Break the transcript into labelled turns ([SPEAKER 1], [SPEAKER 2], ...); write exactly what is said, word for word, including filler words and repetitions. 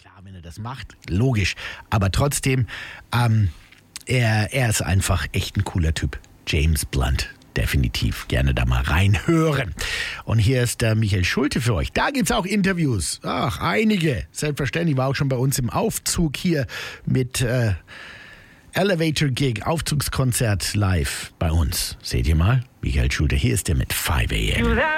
[SPEAKER 1] klar, wenn er das macht, logisch. Aber trotzdem, ähm, er, er ist einfach echt ein cooler Typ. James Blunt. Definitiv gerne da mal reinhören. Und hier ist der Michael Schulte für euch. Da gibt's auch Interviews. Ach, einige. Selbstverständlich, war auch schon bei uns im Aufzug hier mit äh, Elevator Gig, Aufzugskonzert live bei uns. Seht ihr mal? Michael Schulte, hier ist der mit five a.m.